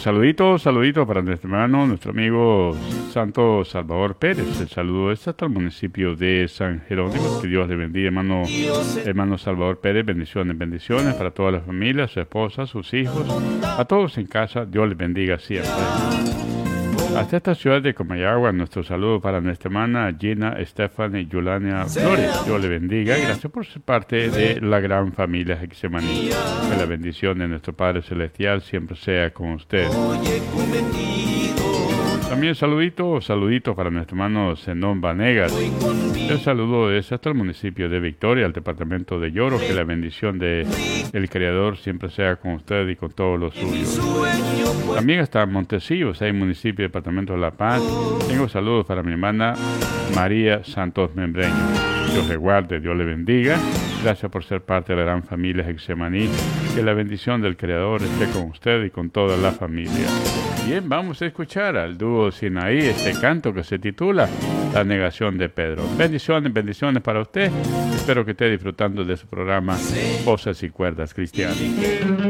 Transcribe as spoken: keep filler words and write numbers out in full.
saludito, saludito para nuestro hermano, nuestro amigo Santo Salvador Pérez. El saludo es hasta el municipio de San Jerónimo. Que Dios le bendiga, hermano, hermano Salvador Pérez. Bendiciones, bendiciones para toda la familia, su esposa, sus hijos, a todos en casa. Dios les bendiga siempre. Hasta esta ciudad de Comayagua, nuestro saludo para nuestra hermana Gina, Stephanie y Yulania Flores. Dios le bendiga. Gracias por ser parte de la gran familia Getsemaní. Que la bendición de nuestro Padre Celestial siempre sea con usted. También saludito, saludito para nuestro hermano Zenón Vanegas. El saludo es hasta el municipio de Victoria, al departamento de Lloro. Que la bendición de el Creador siempre sea con usted y con todos los suyos. También hasta Montecillos, hay municipio y departamento de La Paz. Tengo saludos para mi hermana María Santos Membreño. Dios le guarde, Dios le bendiga. Gracias por ser parte de la gran familia Getsemaní. Que la bendición del Creador esté con usted y con toda la familia. Bien, vamos a escuchar al dúo Sinaí, este canto que se titula La negación de Pedro. Bendiciones, bendiciones para usted. Espero que esté disfrutando de su programa Voces y Cuerdas Cristianas.